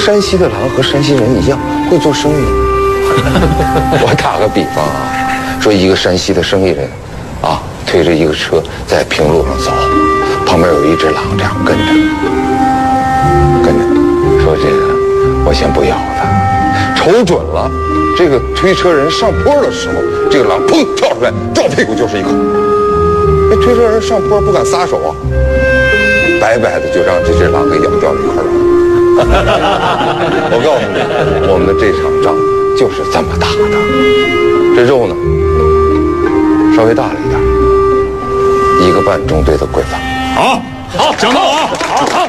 山西的狼和山西人一样会做生意。我打个比方啊，说一个山西的生意人，啊，推着一个车在平路上走，旁边有一只狼这样跟着，说这个我先不咬它，瞅准了这个推车人上坡的时候，这个狼砰跳出来，撞屁股就是一口。那推车人上坡不敢撒手啊，白白的就让这只狼给咬掉了一块肉。我告诉你，我们的这场仗就是这么打的。这肉呢，稍微大了一点，1个半中队的规范。 好，讲得好，好。